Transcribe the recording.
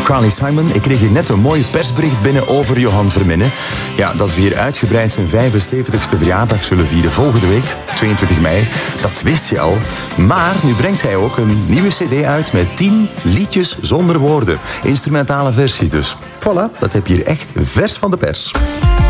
Carly Simon, ik kreeg hier net een mooi persbericht binnen over Johan Verminne. Ja, dat we hier uitgebreid zijn 75ste verjaardag zullen vieren volgende week, 22 mei. Dat wist je al. Maar nu brengt hij ook een nieuwe cd uit met 10 liedjes zonder woorden. Instrumentale versies dus. Voilà, dat heb je hier echt vers van de pers.